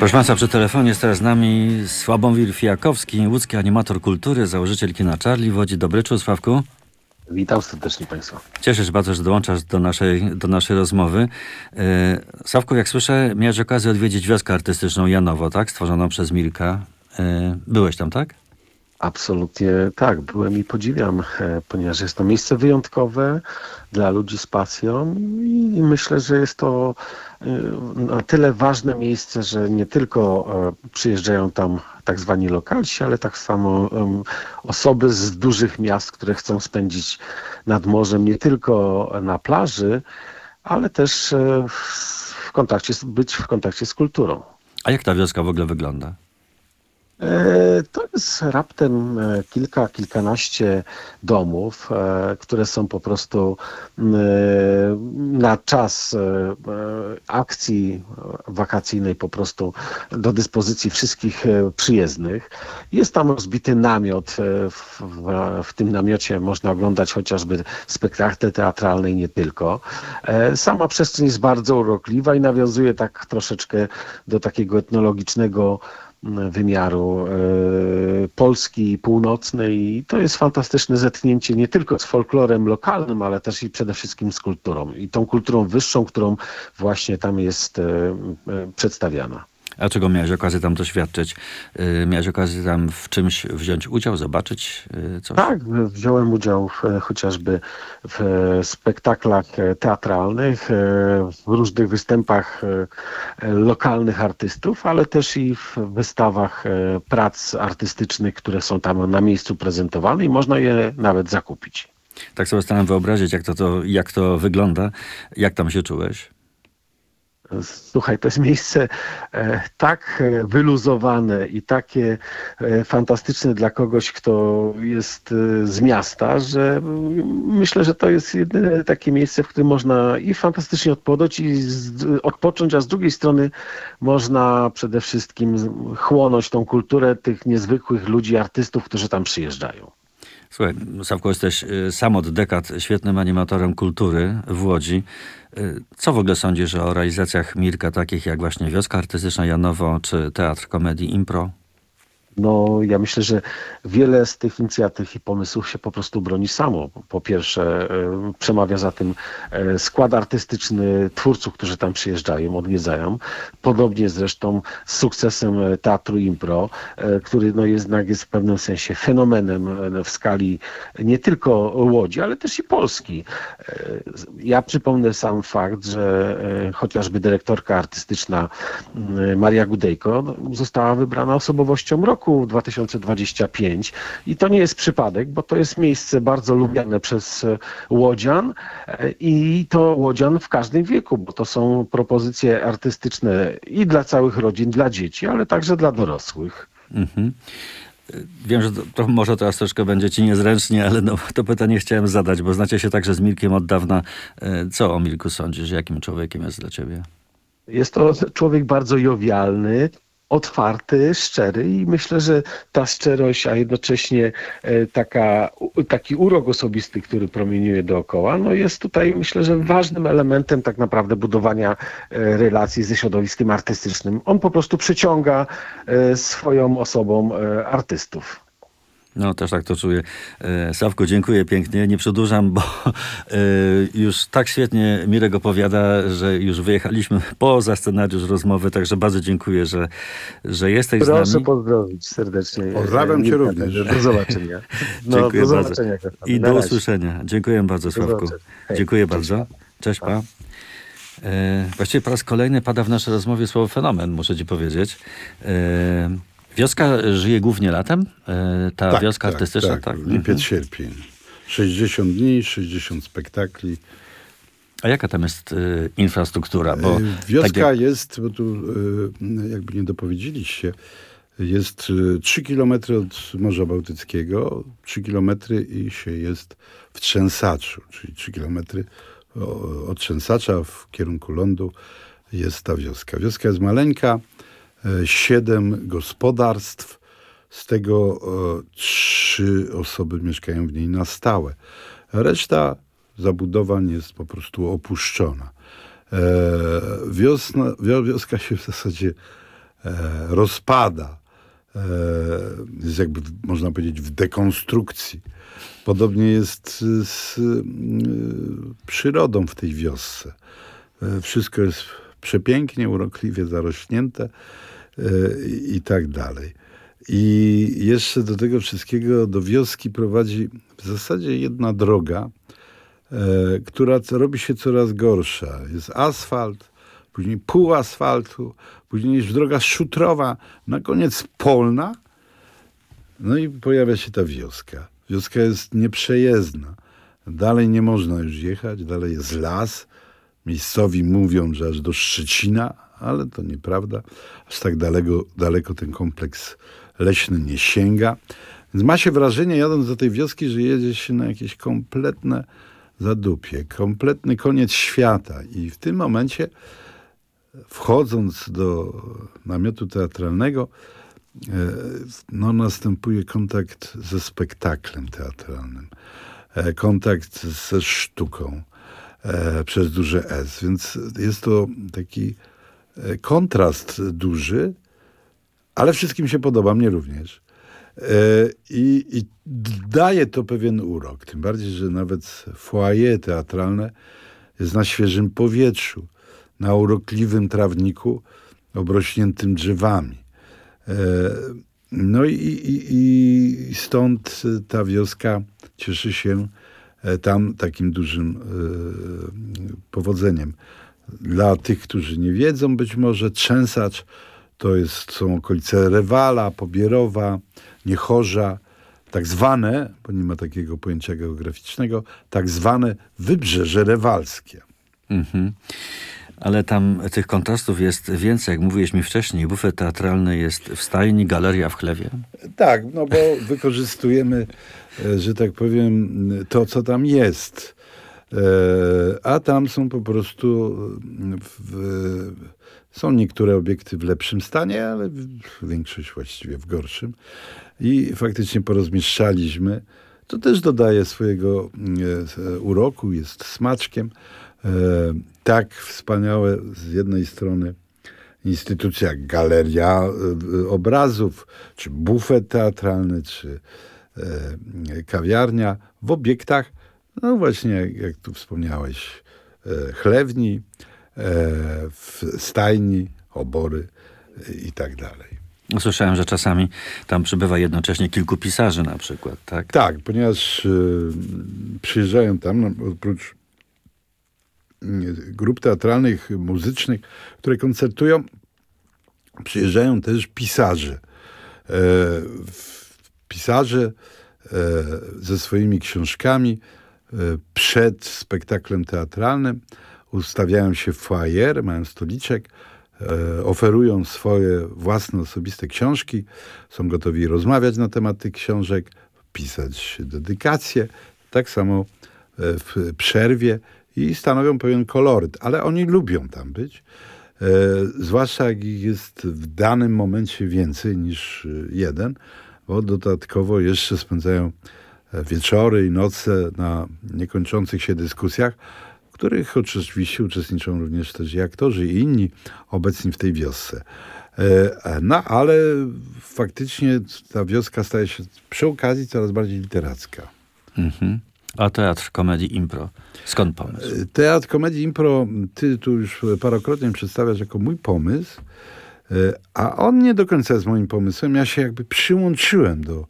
Proszę Państwa, przy telefonie jest teraz z nami Sławomir Fijakowski, łódzki animator kultury, założyciel kina Charlie w Łodzi. Dobry wieczór, Sławku. Witam serdecznie Państwa. Cieszę się bardzo, że dołączasz do naszej rozmowy. Sławku, jak słyszę, miałeś okazję odwiedzić wioskę artystyczną Janowo, tak? Stworzoną przez Mirka. Byłeś tam, tak? Absolutnie tak, byłem i podziwiam, ponieważ jest to miejsce wyjątkowe dla ludzi z pasją i myślę, że jest to na tyle ważne miejsce, że nie tylko przyjeżdżają tam tak zwani lokalsi, ale tak samo osoby z dużych miast, które chcą spędzić nad morzem nie tylko na plaży, ale też być w kontakcie z kulturą. A jak ta wioska w ogóle wygląda? To jest raptem kilkanaście domów, które są po prostu na czas akcji wakacyjnej po prostu do dyspozycji wszystkich przyjezdnych. Jest tam rozbity namiot. W tym namiocie można oglądać chociażby spektakle teatralne i nie tylko. Sama przestrzeń jest bardzo urokliwa i nawiązuje tak troszeczkę do takiego etnologicznego wymiaru Polski północnej i to jest fantastyczne zetknięcie nie tylko z folklorem lokalnym, ale też i przede wszystkim z kulturą i tą kulturą wyższą, którą właśnie tam jest przedstawiana. A czego miałeś okazję tam doświadczyć? Miałeś okazję tam w czymś wziąć udział, zobaczyć coś? Tak, wziąłem udział chociażby w spektaklach teatralnych, w różnych występach lokalnych artystów, ale też i w wystawach prac artystycznych, które są tam na miejscu prezentowane i można je nawet zakupić. Tak sobie staram wyobrazić, jak to wygląda. Jak tam się czułeś? Słuchaj, to jest miejsce tak wyluzowane i takie fantastyczne dla kogoś, kto jest z miasta, że myślę, że to jest jedyne takie miejsce, w którym można i fantastycznie odpocząć, a z drugiej strony można przede wszystkim chłonąć tą kulturę tych niezwykłych ludzi, artystów, którzy tam przyjeżdżają. Słuchaj, Sławko, jesteś sam od dekad świetnym animatorem kultury w Łodzi. Co w ogóle sądzisz o realizacjach Mirka, takich jak właśnie Wioska Artystyczna Janowo, czy Teatr Komedii Impro? No, ja myślę, że wiele z tych inicjatyw i pomysłów się po prostu broni samo. Po pierwsze, przemawia za tym skład artystyczny twórców, którzy tam przyjeżdżają, odwiedzają. Podobnie zresztą z sukcesem Teatru Impro, który no jednak jest w pewnym sensie fenomenem w skali nie tylko Łodzi, ale też i Polski. Ja przypomnę sam fakt, że chociażby dyrektorka artystyczna Maria Gudejko została wybrana osobowością roku 2025 i to nie jest przypadek, bo to jest miejsce bardzo lubiane przez łodzian i to łodzian w każdym wieku, bo to są propozycje artystyczne i dla całych rodzin, dla dzieci, ale także dla dorosłych. Mhm. Wiem, że to może teraz troszkę będzie ci niezręcznie, ale no, to pytanie chciałem zadać, bo znacie się także z Mirkiem od dawna. Co o Mirku sądzisz? Jakim człowiekiem jest dla ciebie? Jest to człowiek bardzo jowialny, otwarty, szczery i myślę, że ta szczerość, a jednocześnie taki urok osobisty, który promieniuje dookoła, no jest tutaj myślę, że ważnym elementem tak naprawdę budowania relacji ze środowiskiem artystycznym. On po prostu przyciąga swoją osobą artystów. No, też tak to czuję. Sławku, dziękuję pięknie. Nie przedłużam, bo już tak świetnie Mirek opowiada, że już wyjechaliśmy poza scenariusz rozmowy, także bardzo dziękuję, że jesteś z nami. Proszę pozdrowić serdecznie. Pozdrawiam cię również. Do zobaczenia. Dziękuję do bardzo. zobaczenia. I do usłyszenia. Dziękuję bardzo, Sławku. Dziękuję bardzo. Cześć, pa. Właściwie po raz kolejny pada w naszej rozmowie słowo fenomen, muszę ci powiedzieć. Wioska żyje głównie latem? Ta wioska artystyczna? Tak. Lipiec, sierpień. 60 dni, 60 spektakli. A jaka tam jest infrastruktura? Bo wioska jest, bo tu jakby nie dopowiedzieliście, jest 3 kilometry od Morza Bałtyckiego, 3 kilometry i się jest w Trzęsaczu, czyli 3 kilometry od Trzęsacza w kierunku lądu jest ta wioska. Wioska jest maleńka, 7 gospodarstw, z tego 3 osoby mieszkają w niej na stałe. Reszta zabudowań jest po prostu opuszczona. Wioska się w zasadzie rozpada, jest jakby, można powiedzieć, w dekonstrukcji. Podobnie jest z przyrodą w tej wiosce. Wszystko jest przepięknie, urokliwie zarośnięte i tak dalej. I jeszcze do tego wszystkiego do wioski prowadzi w zasadzie jedna droga, która robi się coraz gorsza. Jest asfalt, później pół asfaltu, później jest droga szutrowa, na koniec polna. No i pojawia się ta wioska. Wioska jest nieprzejezdna. Dalej nie można już jechać, dalej jest las. Miejscowi mówią, że aż do Szczecina, ale to nieprawda. Aż tak daleko ten kompleks leśny nie sięga. Więc ma się wrażenie, jadąc do tej wioski, że jedzie się na jakieś kompletne zadupie, kompletny koniec świata. I w tym momencie, wchodząc do namiotu teatralnego, następuje kontakt ze spektaklem teatralnym, kontakt ze sztuką przez duże S. Więc jest to taki kontrast duży, ale wszystkim się podoba, mnie również. I daje to pewien urok. Tym bardziej, że nawet foyer teatralne jest na świeżym powietrzu, na urokliwym trawniku obrośniętym drzewami. No i stąd ta wioska cieszy się tam takim dużym powodzeniem. Dla tych, którzy nie wiedzą, być może Trzęsacz są okolice Rewala, Pobierowa, Niechorza, tak zwane, bo nie ma takiego pojęcia geograficznego, tak zwane Wybrzeże Rewalskie. Mhm. Ale tam tych kontrastów jest więcej, jak mówiłeś mi wcześniej. Bufet teatralny jest w stajni, galeria w chlewie. Tak, no bo wykorzystujemy, że tak powiem, to, co tam jest. A tam są po prostu są niektóre obiekty w lepszym stanie, ale większość właściwie w gorszym. I faktycznie porozmieszczaliśmy. To też dodaje swojego uroku, jest smaczkiem. Tak wspaniałe z jednej strony instytucja jak Galeria Obrazów, czy bufet teatralny, czy kawiarnia w obiektach, no właśnie jak tu wspomniałeś, chlewni, w stajni, obory i tak dalej. Słyszałem, że czasami tam przybywa jednocześnie kilku pisarzy na przykład, tak? Tak, ponieważ przyjeżdżają tam oprócz grup teatralnych, muzycznych, które koncertują, przyjeżdżają też pisarze. Pisarze ze swoimi książkami przed spektaklem teatralnym ustawiają się w foyer, mają stoliczek, oferują swoje własne osobiste książki, są gotowi rozmawiać na temat tych książek, pisać dedykacje, tak samo w przerwie i stanowią pewien koloryt, ale oni lubią tam być, zwłaszcza jak ich jest w danym momencie więcej niż jeden, bo dodatkowo jeszcze spędzają wieczory i noce na niekończących się dyskusjach, w których oczywiście uczestniczą również też i aktorzy i inni obecni w tej wiosce. No ale faktycznie ta wioska staje się przy okazji coraz bardziej literacka. Mhm. A teatr komedii impro, skąd pomysł? Teatr komedii impro, ty tu już parokrotnie przedstawiasz jako mój pomysł, a on nie do końca jest moim pomysłem. Ja się jakby przyłączyłem do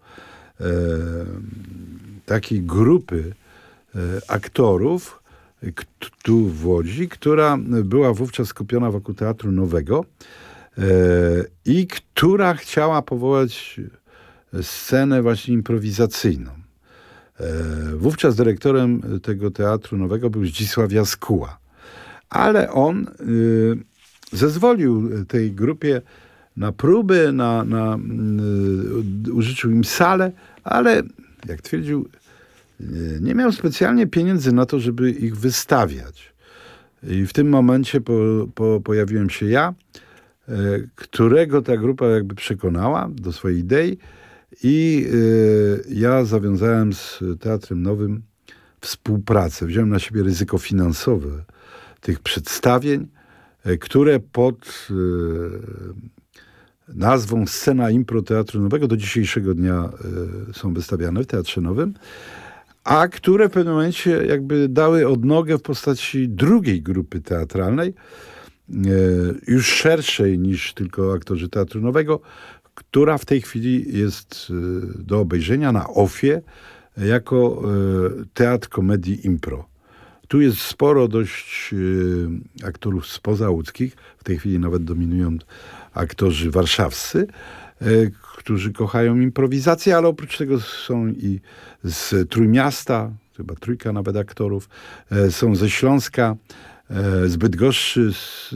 takiej grupy aktorów tu w Łodzi, która była wówczas skupiona wokół Teatru Nowego i która chciała powołać scenę właśnie improwizacyjną. Wówczas dyrektorem tego Teatru Nowego był Zdzisław Jaskuła, ale on zezwolił tej grupie na próby, użyczył im salę, ale jak twierdził, nie miał specjalnie pieniędzy na to, żeby ich wystawiać. I w tym momencie pojawiłem się ja, którego ta grupa jakby przekonała do swojej idei i ja zawiązałem z Teatrem Nowym współpracę. Wziąłem na siebie ryzyko finansowe tych przedstawień, które pod nazwą Scena Impro Teatru Nowego. Do dzisiejszego dnia są wystawiane w Teatrze Nowym, a które w pewnym momencie jakby dały odnogę w postaci drugiej grupy teatralnej, już szerszej niż tylko aktorzy Teatru Nowego, która w tej chwili jest do obejrzenia na OFIE jako teatr komedii impro. Tu jest sporo dość aktorów spoza łódzkich. W tej chwili nawet dominują aktorzy warszawscy, którzy kochają improwizację, ale oprócz tego są i z Trójmiasta, chyba trójka nawet aktorów, są ze Śląska, z Bydgoszczy,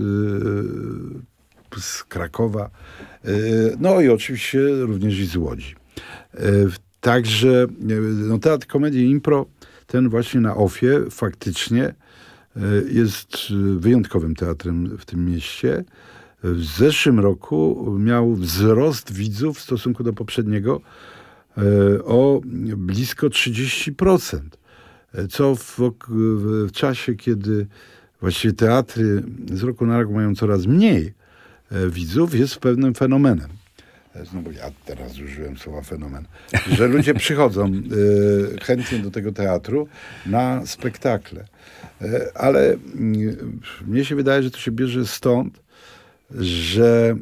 z Krakowa, no i oczywiście również i z Łodzi. Także teatr komedii impro, ten właśnie na OFIE faktycznie jest wyjątkowym teatrem w tym mieście. W zeszłym roku miał wzrost widzów w stosunku do poprzedniego o blisko 30%, co w czasie, kiedy właściwie teatry z roku na rok mają coraz mniej widzów, jest pewnym fenomenem. Znowu ja teraz użyłem słowa fenomen, że ludzie przychodzą chętnie do tego teatru na spektakle. Ale mnie się wydaje, że to się bierze stąd, że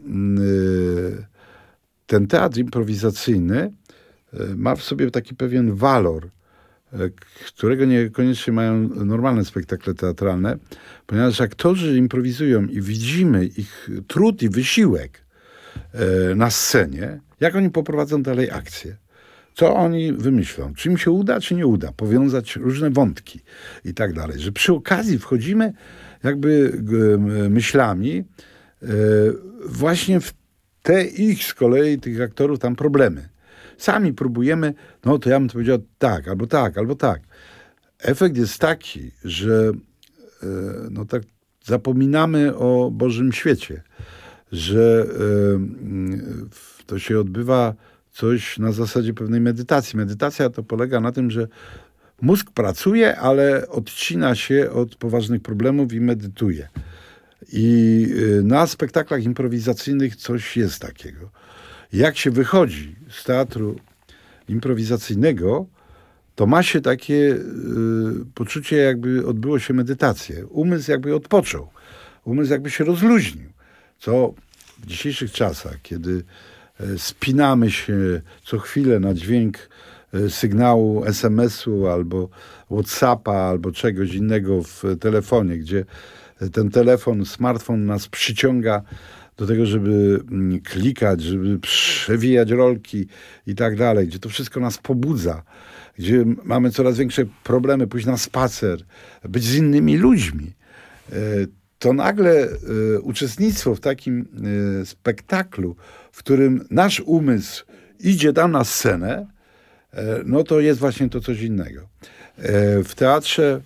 ten teatr improwizacyjny ma w sobie taki pewien walor, którego niekoniecznie mają normalne spektakle teatralne, ponieważ aktorzy improwizują i widzimy ich trud i wysiłek na scenie, jak oni poprowadzą dalej akcję. Co oni wymyślą? Czy im się uda, czy nie uda? Powiązać różne wątki i tak dalej. Że przy okazji wchodzimy jakby myślami właśnie w te ich z kolei, tych aktorów, tam problemy. Sami próbujemy, no to ja bym to powiedział tak, albo tak, albo tak. Efekt jest taki, że no tak zapominamy o Bożym świecie, że to się odbywa coś na zasadzie pewnej medytacji. Medytacja to polega na tym, że mózg pracuje, ale odcina się od poważnych problemów i medytuje. I na spektaklach improwizacyjnych coś jest takiego. Jak się wychodzi z teatru improwizacyjnego, to ma się takie poczucie, jakby odbyło się medytację. Umysł jakby odpoczął. Umysł jakby się rozluźnił. Co w dzisiejszych czasach, kiedy spinamy się co chwilę na dźwięk sygnału SMS-u albo WhatsAppa, albo czegoś innego w telefonie, gdzie ten telefon, smartfon nas przyciąga do tego, żeby klikać, żeby przewijać rolki i tak dalej, gdzie to wszystko nas pobudza, gdzie mamy coraz większe problemy pójść na spacer, być z innymi ludźmi, to nagle uczestnictwo w takim spektaklu, w którym nasz umysł idzie tam na scenę, no to jest właśnie to coś innego. W teatrze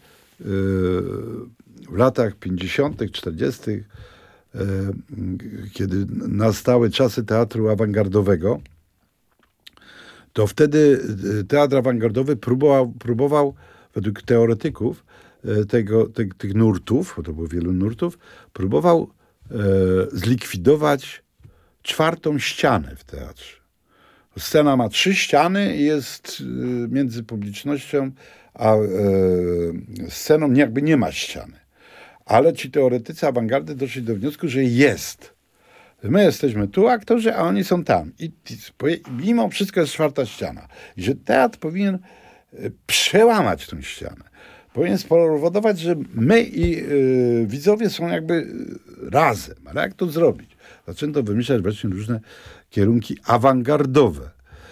w latach 50., 40., kiedy nastały czasy teatru awangardowego, to wtedy teatr awangardowy próbował według teoretyków tych nurtów, bo to było wielu nurtów, próbował zlikwidować czwartą ścianę w teatrze. Scena ma 3 ściany i jest między publicznością a sceną jakby nie ma ściany. Ale ci teoretycy awangardy doszli do wniosku, że jest. My jesteśmy tu, aktorzy, a oni są tam. I mimo wszystko jest 4. ściana. I że teatr powinien przełamać tę ścianę. Powinien spowodować, że my i widzowie są jakby razem. Ale jak to zrobić? Zaczęto wymyślać właśnie różne kierunki awangardowe.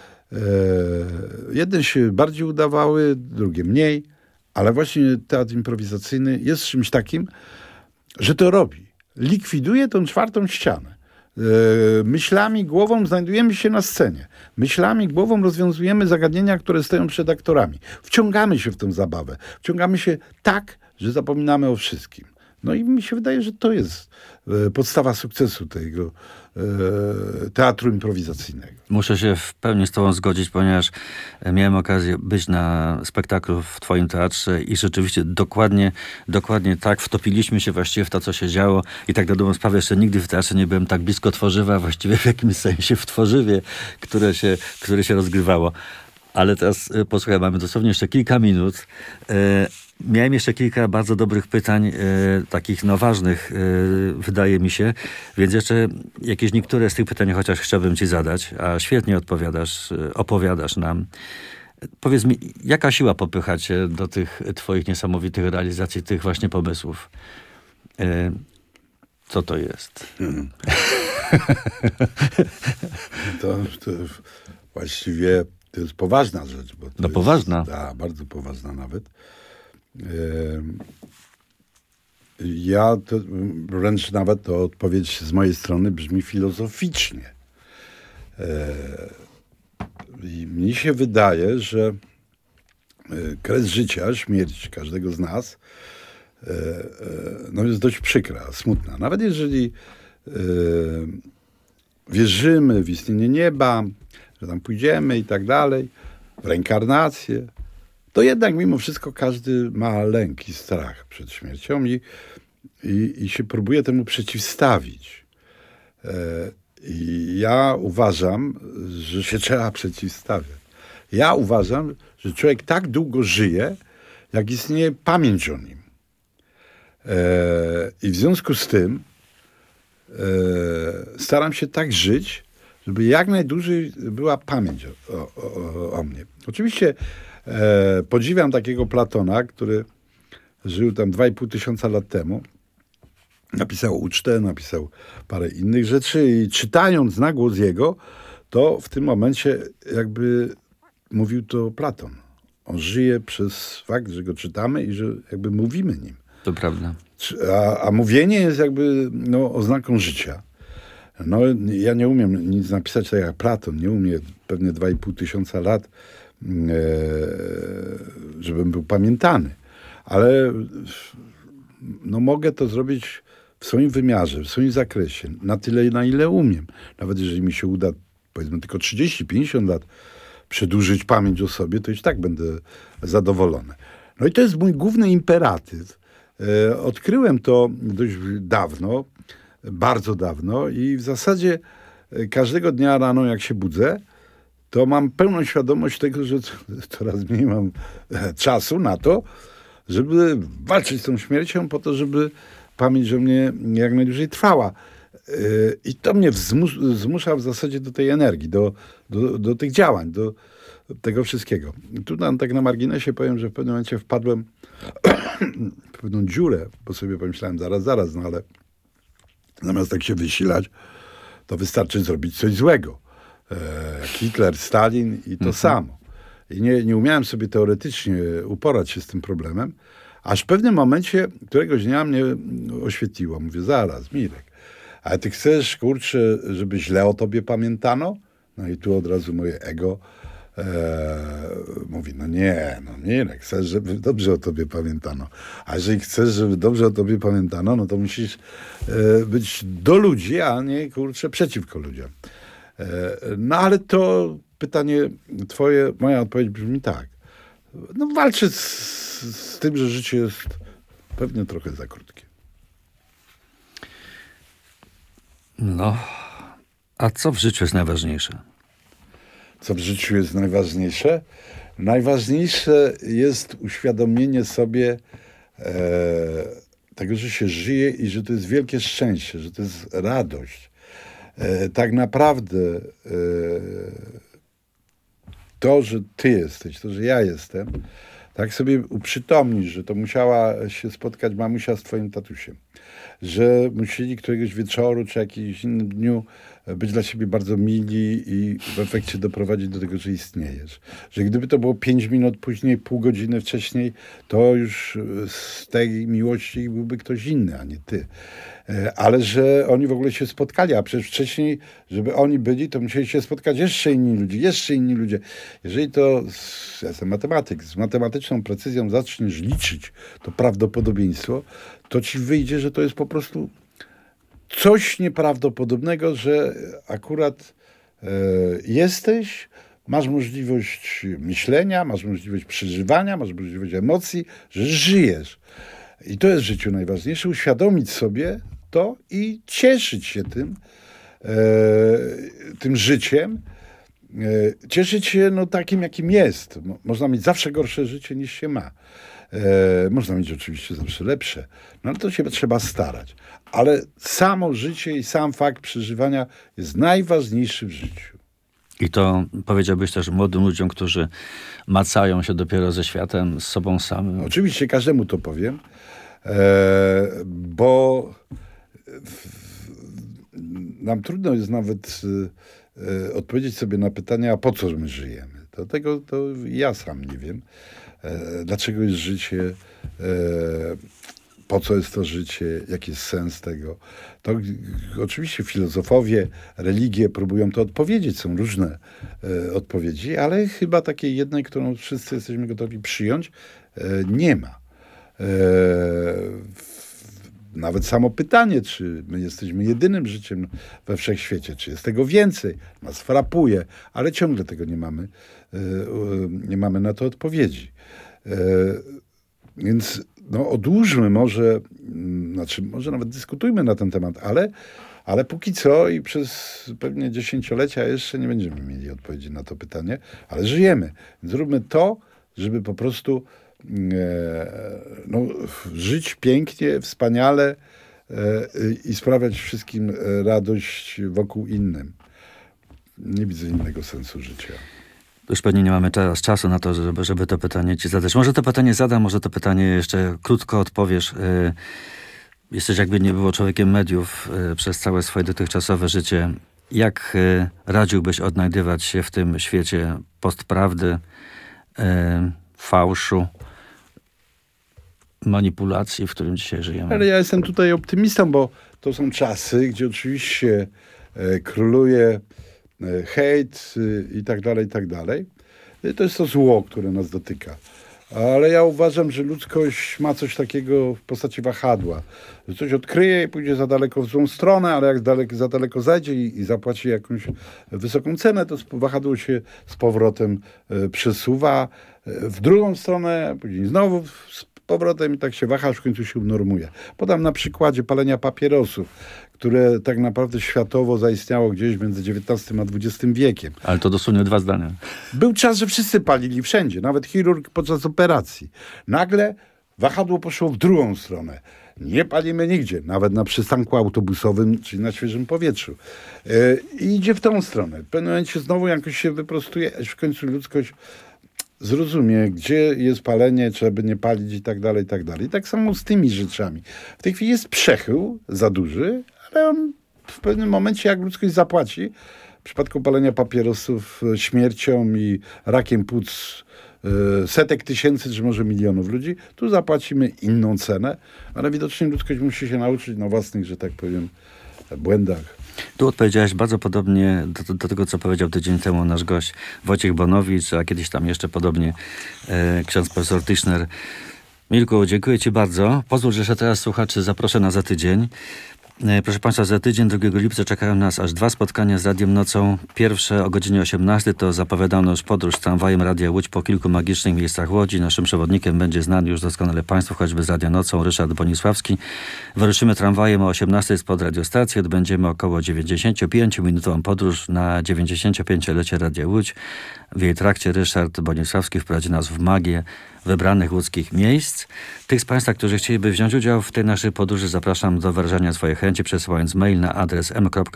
Jedne się bardziej udawały, drugie mniej. Ale właśnie teatr improwizacyjny jest czymś takim, że to robi. Likwiduje tą 4. ścianę. Myślami, głową znajdujemy się na scenie. Myślami, głową rozwiązujemy zagadnienia, które stoją przed aktorami. Wciągamy się w tę zabawę. Wciągamy się tak, że zapominamy o wszystkim. No i mi się wydaje, że to jest podstawa sukcesu tego teatru improwizacyjnego. Muszę się w pełni z tobą zgodzić, ponieważ miałem okazję być na spektaklu w twoim teatrze i rzeczywiście dokładnie tak wtopiliśmy się właściwie w to, co się działo i tak na dobrą sprawę jeszcze nigdy w teatrze nie byłem tak blisko tworzywa, właściwie w jakimś sensie w tworzywie, które się rozgrywało. Ale teraz, posłuchaj, mamy dosłownie jeszcze kilka minut. Miałem jeszcze kilka bardzo dobrych pytań, takich ważnych, wydaje mi się, więc jeszcze jakieś niektóre z tych pytań chociaż chciałbym ci zadać, a świetnie opowiadasz nam. Powiedz mi, jaka siła popycha cię do tych twoich niesamowitych realizacji, tych właśnie pomysłów? Co to jest? To właściwie to jest poważna rzecz. Bo to poważna. Jest, bardzo poważna nawet. Ja to, wręcz nawet to odpowiedź z mojej strony brzmi filozoficznie. I mi się wydaje, że kres życia, śmierć każdego z nas jest dość przykra, smutna. Nawet jeżeli wierzymy w istnienie nieba, że tam pójdziemy i tak dalej, w reinkarnację, to jednak mimo wszystko każdy ma lęk i strach przed śmiercią i się próbuje temu przeciwstawić. I ja uważam, że się trzeba przeciwstawiać. Ja uważam, że człowiek tak długo żyje, jak istnieje pamięć o nim. I w związku z tym staram się tak żyć, żeby jak najdłużej była pamięć o mnie. Oczywiście podziwiam takiego Platona, który żył tam 2,5 tysiąca lat temu. Napisał ucztę, napisał parę innych rzeczy i czytając na głos jego, to w tym momencie jakby mówił to Platon. On żyje przez fakt, że go czytamy i że jakby mówimy nim. To prawda. A mówienie jest jakby oznaką życia. Ja nie umiem nic napisać tak jak Platon, nie umie pewnie 2,5 tysiąca lat, żebym był pamiętany. Ale mogę to zrobić w swoim wymiarze, w swoim zakresie, na tyle, na ile umiem. Nawet jeżeli mi się uda, powiedzmy, tylko 30-50 lat przedłużyć pamięć o sobie, to już tak będę zadowolony. No i to jest mój główny imperatyw. Odkryłem to dość dawno, bardzo dawno i w zasadzie każdego dnia rano, jak się budzę, to mam pełną świadomość tego, że coraz mniej mam czasu na to, żeby walczyć z tą śmiercią po to, żeby pamięć o mnie jak najdłużej trwała. I to mnie zmusza w zasadzie do tej energii, do tych działań, do tego wszystkiego. Tu tak na marginesie powiem, że w pewnym momencie wpadłem w pewną dziurę, bo sobie pomyślałem zaraz, ale zamiast tak się wysilać, to wystarczy zrobić coś złego. Hitler, Stalin i to samo. I nie umiałem sobie teoretycznie uporać się z tym problemem, aż w pewnym momencie któregoś dnia mnie oświetliło. Mówię, zaraz, Mirek, ale ty chcesz, kurczę, żeby źle o tobie pamiętano? No i tu od razu moje ego mówi, Mirek, chcesz, żeby dobrze o tobie pamiętano. A jeżeli chcesz, żeby dobrze o tobie pamiętano, no to musisz być do ludzi, a nie, kurczę, przeciwko ludziom. Ale to pytanie twoje, moja odpowiedź brzmi tak. Walczę z tym, że życie jest pewnie trochę za krótkie. A co w życiu jest najważniejsze? Co w życiu jest najważniejsze? Najważniejsze jest uświadomienie sobie tego, że się żyje i że to jest wielkie szczęście, że to jest radość. Tak naprawdę to, że ty jesteś, to, że ja jestem, tak sobie uprzytomnisz, że to musiała się spotkać mamusia z twoim tatusiem, że musieli któregoś wieczoru czy jakimś innym dniu być dla siebie bardzo mili i w efekcie doprowadzić do tego, że istniejesz. Że gdyby to było 5 minut później, pół godziny wcześniej, to już z tej miłości byłby ktoś inny, a nie ty. Ale że oni w ogóle się spotkali, a przecież wcześniej, żeby oni byli, to musieli się spotkać jeszcze inni ludzie. Jeżeli to, ja jestem matematyk, z matematyczną precyzją zaczniesz liczyć to prawdopodobieństwo, to ci wyjdzie, że to jest po prostu coś nieprawdopodobnego, że akurat jesteś, masz możliwość myślenia, masz możliwość przeżywania, masz możliwość emocji, że żyjesz. I to jest w życiu najważniejsze, uświadomić sobie to i cieszyć się tym życiem, cieszyć się takim, jakim jest. Można mieć zawsze gorsze życie, niż się ma. Można mieć oczywiście zawsze lepsze, no ale to się trzeba starać. Ale samo życie i sam fakt przeżywania jest najważniejszy w życiu. I to powiedziałbyś też młodym ludziom, którzy macają się dopiero ze światem, z sobą samym. Oczywiście każdemu to powiem, bo nam trudno jest nawet odpowiedzieć sobie na pytanie, a po co my żyjemy? Tego ja sam nie wiem. Dlaczego jest życie? Po co jest to życie? Jaki jest sens tego? To oczywiście filozofowie, religie próbują to odpowiedzieć. Są różne odpowiedzi, ale chyba takiej jednej, którą wszyscy jesteśmy gotowi przyjąć, nie ma. Nawet samo pytanie, czy my jesteśmy jedynym życiem we wszechświecie, czy jest tego więcej, nas frapuje, ale ciągle tego nie mamy na to odpowiedzi. Więc odłóżmy może nawet dyskutujmy na ten temat, ale póki co i przez pewnie dziesięciolecia jeszcze nie będziemy mieli odpowiedzi na to pytanie, ale żyjemy. Więc zróbmy to, żeby po prostu żyć pięknie, wspaniale i sprawiać wszystkim radość wokół innym. Nie widzę innego sensu życia. Już pewnie nie mamy teraz czasu na to, żeby to pytanie ci zadać. Może to pytanie zadam, może to pytanie jeszcze krótko odpowiesz. Jesteś jakby nie było człowiekiem mediów przez całe swoje dotychczasowe życie. Jak radziłbyś odnajdywać się w tym świecie postprawdy, fałszu, manipulacji, w którym dzisiaj żyjemy? Ale ja jestem tutaj optymistą, bo to są czasy, gdzie oczywiście króluje hejt i tak dalej, i tak dalej. To jest to zło, które nas dotyka. Ale ja uważam, że ludzkość ma coś takiego w postaci wahadła. Że coś odkryje i pójdzie za daleko w złą stronę, ale jak za daleko zajdzie i zapłaci jakąś wysoką cenę, to wahadło się z powrotem przesuwa w drugą stronę, później znowu z powrotem i tak się waha, aż w końcu się unormuje. Podam na przykładzie palenia papierosów, które tak naprawdę światowo zaistniało gdzieś między XIX a XX wiekiem. Ale to dosłownie 2 zdania. Był czas, że wszyscy palili wszędzie, nawet chirurg podczas operacji. Nagle wahadło poszło w drugą stronę. Nie palimy nigdzie, nawet na przystanku autobusowym, czyli na świeżym powietrzu. I idzie w tą stronę. W pewnym momencie znowu jakoś się wyprostuje, aż w końcu ludzkość zrozumie, gdzie jest palenie, trzeba by nie palić i tak dalej, i tak dalej. I tak samo z tymi rzeczami. W tej chwili jest przechył za duży, ale on w pewnym momencie, jak ludzkość zapłaci, w przypadku palenia papierosów śmiercią i rakiem płuc setek tysięcy, czy może milionów ludzi, tu zapłacimy inną cenę, ale widocznie ludzkość musi się nauczyć na własnych, że tak powiem, błędach. Tu odpowiedziałeś bardzo podobnie do tego, co powiedział tydzień temu nasz gość Wojciech Bonowicz, a kiedyś tam jeszcze podobnie ksiądz profesor Tischner. Milku, dziękuję ci bardzo. Pozwól, że jeszcze teraz słuchaczy zaproszę na za tydzień. Proszę Państwa, za tydzień, 2 lipca, czekają nas aż 2 spotkania z Radiem Nocą. Pierwsze o godzinie 18 to zapowiadano już podróż tramwajem Radia Łódź po kilku magicznych miejscach Łodzi. Naszym przewodnikiem będzie znany już doskonale Państwu, choćby z Radia Nocą, Ryszard Bonisławski. Wyruszymy tramwajem o 18 spod radiostacji. Odbędziemy około 95-minutową podróż na 95-lecie Radia Łódź. W jej trakcie Ryszard Bonisławski wprowadzi nas w magię wybranych łódzkich miejsc. Tych z Państwa, którzy chcieliby wziąć udział w tej naszej podróży, zapraszam do wyrażania swojej chęci, przesyłając mail na adres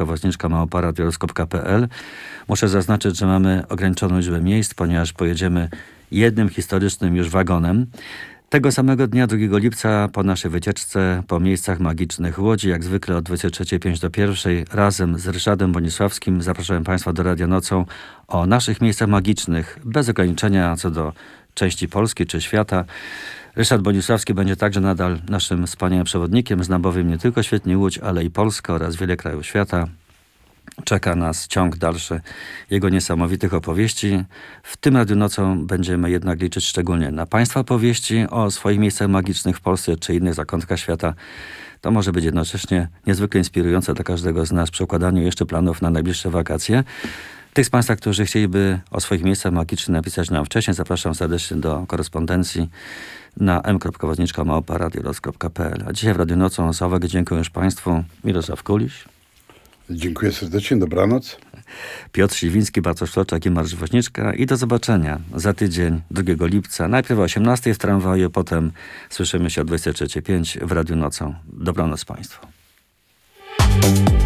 m.woźniczka@radioskop.pl. Muszę zaznaczyć, że mamy ograniczoną liczbę miejsc, ponieważ pojedziemy jednym historycznym już wagonem. Tego samego dnia, 2 lipca, po naszej wycieczce po miejscach magicznych Łodzi, jak zwykle od 23:05 do 1:00, razem z Ryszardem Bonisławskim zapraszam Państwa do Radia Nocą o naszych miejscach magicznych, bez ograniczenia co do części Polski czy świata. Ryszard Bonisławski będzie także nadal naszym wspaniałym przewodnikiem, zna bowiem nie tylko świetnie Łódź, ale i Polskę oraz wiele krajów świata. czeka nas ciąg dalszy jego niesamowitych opowieści. W tym Radiu Nocą będziemy jednak liczyć szczególnie na Państwa opowieści o swoich miejscach magicznych w Polsce czy innych zakątkach świata. To może być jednocześnie niezwykle inspirujące dla każdego z nas przy układaniu jeszcze planów na najbliższe wakacje. Tych z Państwa, którzy chcieliby o swoich miejscach magicznych napisać nam wcześniej, zapraszam serdecznie do korespondencji na m.woźniczka@radiolos.pl. A dzisiaj w Radiu Nocą za uwagę dziękuję już Państwu. Mirosław Kuliś. Dziękuję serdecznie, dobranoc. Piotr Siwiński, Bartosz Floczak i Mariusz Woźniczka. I do zobaczenia za tydzień, 2 lipca. Najpierw o 18 w tramwaju, potem słyszymy się o 23:05 w Radiu Nocą. Dobranoc Państwu.